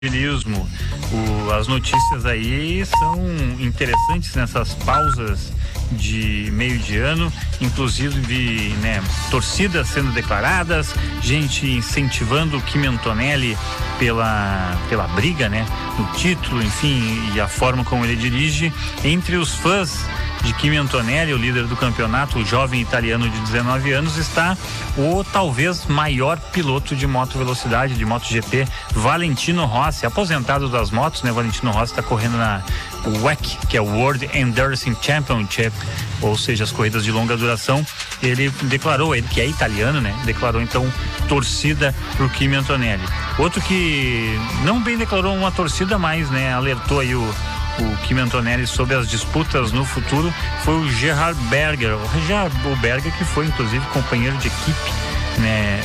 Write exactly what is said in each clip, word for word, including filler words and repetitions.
O, as notícias aí são interessantes nessas pausas de meio de ano, inclusive, né, torcidas sendo declaradas, gente incentivando o Kimi Antonelli pela, pela briga, né, no título, enfim, e a forma como ele dirige. Entre os fãs de Kimi Antonelli, o líder do campeonato, o jovem italiano de dezenove anos, está o talvez maior piloto de moto velocidade, de MotoGP, Valentino Rossi, aposentado das motos, né? Valentino Rossi está correndo na W E C, que é o World Endurance Championship, ou seja, as corridas de longa duração. Ele declarou, ele que é italiano, né? Declarou então torcida pro Kimi Antonelli. Outro que não bem declarou uma torcida, mas, né, alertou aí o o Kimi Antonelli sobre as disputas no futuro foi o Gerhard Berger, o Gerhard Berger, que foi inclusive companheiro de equipe, né,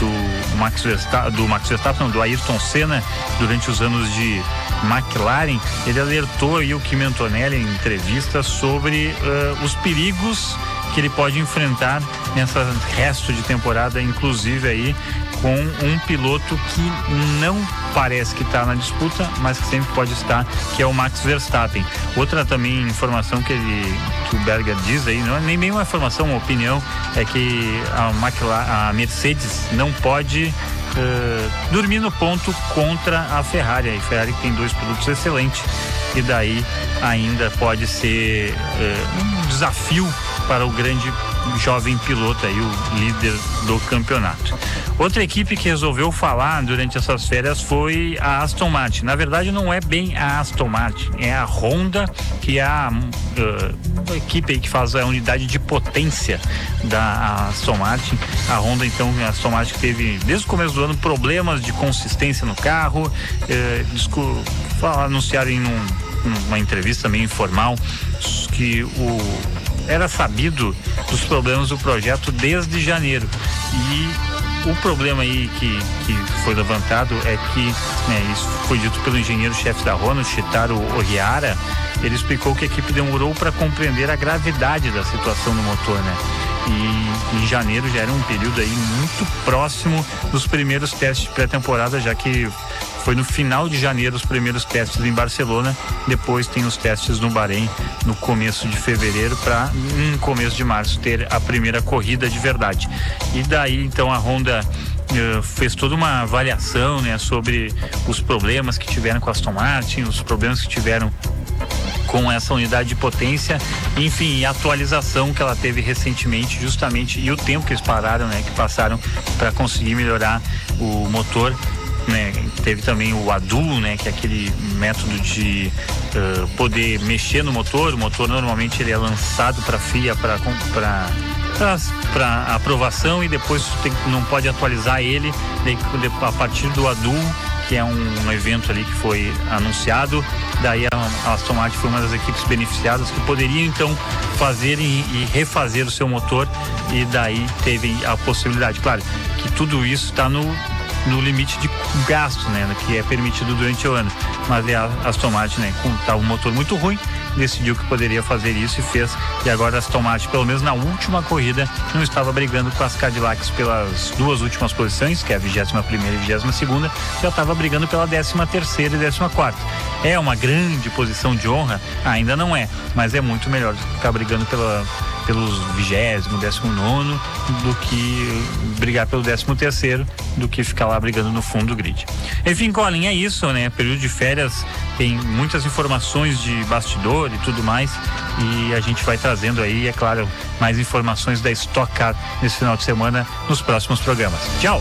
do Max Verstappen, do Max Verstappen, não, do Ayrton Senna durante os anos de McLaren. Ele alertou aí o Kimi Antonelli em entrevista sobre uh, os perigos que ele pode enfrentar nessa resto de temporada, inclusive aí com um piloto que não parece que está na disputa, mas que sempre pode estar, que é o Max Verstappen. Outra também informação que ele, que o Berger diz aí, não é nem bem uma informação, uma opinião, é que a, McLaren, a Mercedes não pode uh, dormir no ponto contra a Ferrari. A Ferrari tem dois pilotos excelentes e daí ainda pode ser uh, um desafio para o grande jovem piloto aí, o líder do campeonato. Outra equipe que resolveu falar durante essas férias foi a Aston Martin. Na verdade, não é bem a Aston Martin, é a Honda, que é a, uh, a equipe aí que faz a unidade de potência da Aston Martin. A Honda, então, a Aston Martin teve desde o começo do ano problemas de consistência no carro, uh, disco, anunciaram em um, uma entrevista meio informal que o era sabido dos problemas do projeto desde janeiro, e o problema aí que, que foi levantado é que, né, isso foi dito pelo engenheiro-chefe da Honda, Shitaro Ohihara. Ele explicou que a equipe demorou para compreender a gravidade da situação no motor, né? E em janeiro já era um período aí muito próximo dos primeiros testes de pré-temporada, já que foi no final de janeiro os primeiros testes em Barcelona, depois tem os testes no Bahrein no começo de fevereiro, para no começo de março ter a primeira corrida de verdade. E daí então a Honda uh, fez toda uma avaliação, né, sobre os problemas que tiveram com a Aston Martin, os problemas que tiveram com essa unidade de potência, enfim, a atualização que ela teve recentemente, justamente, e o tempo que eles pararam, né, que passaram para conseguir melhorar o motor, né. Teve também o A D U, né, que é aquele método de uh, poder mexer no motor. O motor normalmente ele é lançado para a F I A para para aprovação, e depois tem, não pode atualizar ele. Daí, a partir do A D U, que é um, um evento ali que foi anunciado, daí a, a Aston Martin foi uma das equipes beneficiadas que poderiam então fazer e, e refazer o seu motor, e daí teve a possibilidade. Claro que tudo isso está no no limite de gasto, né, que é permitido durante o ano, mas a Aston Martin, né, com tá um motor muito ruim, decidiu que poderia fazer isso e fez. E agora a Aston Martin, pelo menos na última corrida, não estava brigando com as Cadillacs pelas duas últimas posições, que é a vigésima primeira e vigésima segunda, já estava brigando pela décima terceira e décima quarta. É uma grande posição de honra? Ainda não é, mas é muito melhor do que ficar brigando pela pelos vigésimo, décimo nono, do que brigar pelo décimo terceiro, do que ficar lá brigando no fundo do grid. Enfim, Colin, é isso, né? Período de férias tem muitas informações de bastidor e tudo mais, e a gente vai trazendo aí, é claro, mais informações da Stock Car nesse final de semana nos próximos programas. Tchau!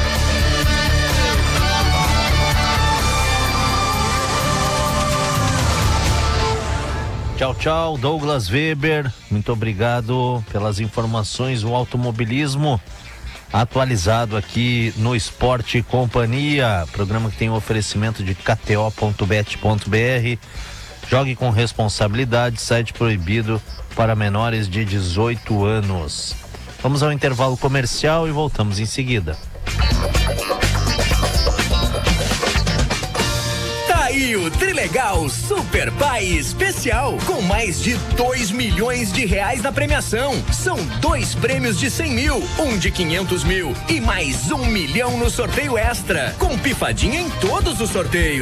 Tchau, tchau, Douglas Weber, muito obrigado pelas informações. O automobilismo atualizado aqui no Esporte e Companhia, programa que tem um oferecimento de K T O ponto bet ponto B R. Jogue com responsabilidade, site proibido para menores de dezoito anos. Vamos ao intervalo comercial e voltamos em seguida. E o Trilegal Super Pai Especial, com mais de dois milhões de reais na premiação. São dois prêmios de cem mil, um de quinhentos mil e mais um milhão no sorteio extra, com pifadinha em todos os sorteios.